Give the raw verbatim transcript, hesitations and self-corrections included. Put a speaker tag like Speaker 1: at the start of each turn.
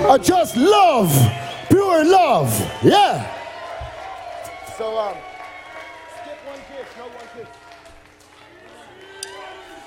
Speaker 1: are just love, pure love. Yeah.
Speaker 2: So, um, skip one kiss, no one kiss.